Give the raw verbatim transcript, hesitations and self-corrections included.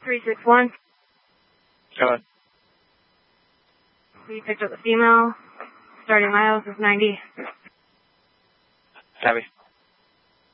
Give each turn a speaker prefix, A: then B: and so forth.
A: three six one.
B: Go ahead.
A: We picked up the female. Starting miles is ninety.
B: Copy.